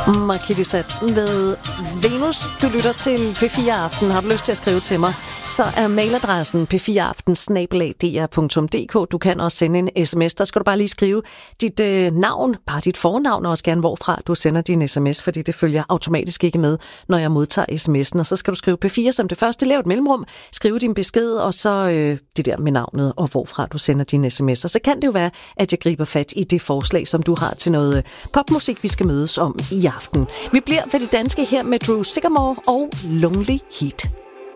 Markilisat med Venus. Du lytter til P4 Aften. Har du lyst til at skrive til mig, så er mailadressen p4aften@dr.dk. Du kan også sende en sms. Der skal du bare lige skrive dit navn, bare dit fornavn, og også gerne hvorfra du sender din sms, fordi det følger automatisk ikke med, når jeg modtager sms'en. Og så skal du skrive P4 som det første. Lav et mellemrum, skrive din besked, og så det der med navnet, og hvorfra du sender din sms. Og så kan det jo være, at jeg griber fat i det forslag, som du har til noget popmusik, vi skal mødes om i aften. Vi bliver ved det danske her med Drew Sycamore og Lonely Heat.